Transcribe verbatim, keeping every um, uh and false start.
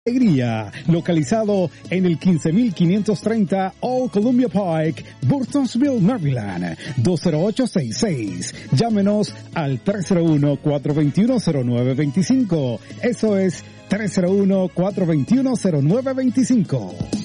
Alegría, localizado en el quince mil quinientos treinta Old Columbia Pike, Burtonsville, Maryland, dos cero ocho seis seis. Llámenos al tres cero uno, cuatro dos uno, cero nueve dos cinco. Eso es tres cero uno, cuatro dos uno, cero nueve dos cinco.